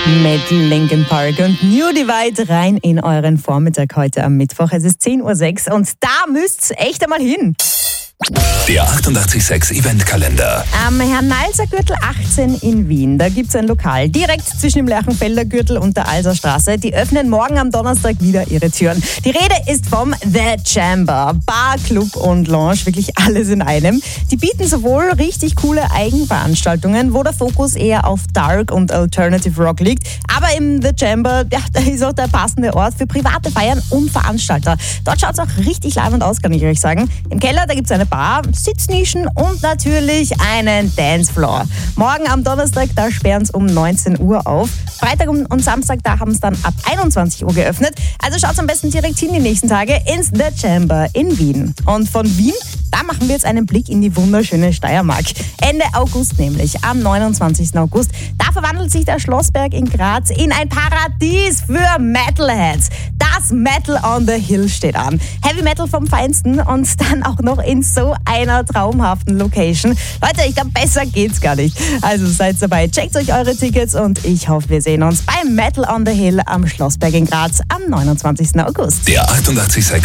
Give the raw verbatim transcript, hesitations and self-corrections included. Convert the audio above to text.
mit Linkin Park und New Divide rein in euren Vormittag heute am Mittwoch. Es ist zehn Uhr sechs und da müsst's echt einmal hin. Der achtundachtzig Komma sechs Eventkalender. Am Herrn-Nalser Gürtel achtzehn in Wien, da gibt's ein Lokal direkt zwischen dem Lerchenfelder Gürtel und der Alser Straße. Die öffnen morgen am Donnerstag wieder ihre Türen. Die Rede ist vom The Chamber. Bar, Club und Lounge, wirklich alles in einem. Die bieten sowohl richtig coole Eigenveranstaltungen, wo der Fokus eher auf Dark und Alternative Rock liegt, aber im The Chamber, ja, da ist auch der passende Ort für private Feiern und Veranstalter. Dort schaut's auch richtig leibend aus, kann ich euch sagen. Im Keller, da gibt's eine Bar, Sitznischen und natürlich einen Dancefloor. Morgen am Donnerstag, da sperren sie um neunzehn Uhr auf. Freitag und Samstag, da haben sie dann ab einundzwanzig Uhr geöffnet. Also schaut am besten direkt hin die nächsten Tage ins The Chamber in Wien. Und von Wien, da machen wir jetzt einen Blick in die wunderschöne Steiermark. Ende August nämlich, am neunundzwanzigsten August, da verwandelt sich der Schlossberg in Graz in ein Paradies für Metalheads. Das Metal on the Hill steht an. Heavy Metal vom Feinsten und dann auch noch in so einer traumhaften Location. Leute, ich glaube, besser geht's gar nicht. Also seid dabei, checkt euch eure Tickets und ich hoffe, wir sehen uns beim Metal on the Hill am Schlossberg in Graz am neunundzwanzigsten August. Der achtundachtzig Komma sechs